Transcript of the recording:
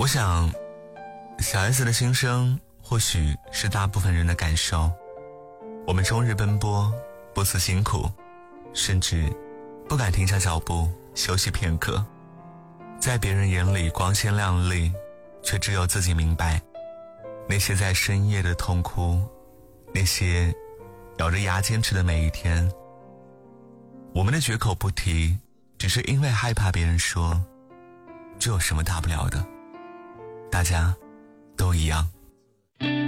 想小 S 的心声或许是大部分人的感受。我们终日奔波，不辞辛苦，甚至不敢停下脚步休息片刻，在别人眼里光鲜亮丽，却只有自己明白，那些在深夜的痛哭，那些咬着牙坚持的每一天。我们的绝口不提，只是因为害怕别人说，这有什么大不了的，大家都一样。